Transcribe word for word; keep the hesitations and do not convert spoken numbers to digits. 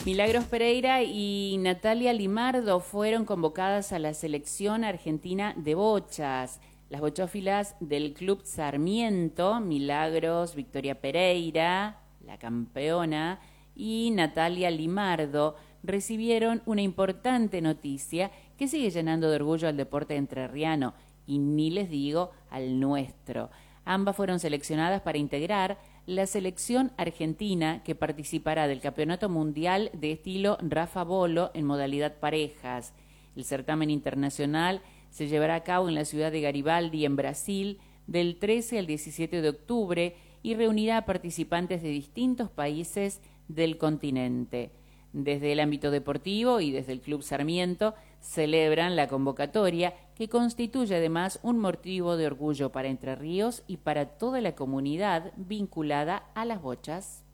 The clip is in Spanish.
Milagros Pereira y Natalia Limardo fueron convocadas a la selección argentina de bochas. Las bochófilas del Club Sarmiento, Milagros Victoria Pereira, la campeona, y Natalia Limardo, recibieron una importante noticia que sigue llenando de orgullo al deporte entrerriano, y ni les digo al nuestro. Ambas fueron seleccionadas para integrar la selección argentina que participará del Campeonato Mundial de estilo Rafa Bolo en modalidad parejas. El certamen internacional se llevará a cabo en la ciudad de Garibaldi, en Brasil, del trece al diecisiete de octubre y reunirá a participantes de distintos países del continente. Desde el ámbito deportivo y desde el Club Sarmiento celebran la convocatoria, que constituye además un motivo de orgullo para Entre Ríos y para toda la comunidad vinculada a las bochas.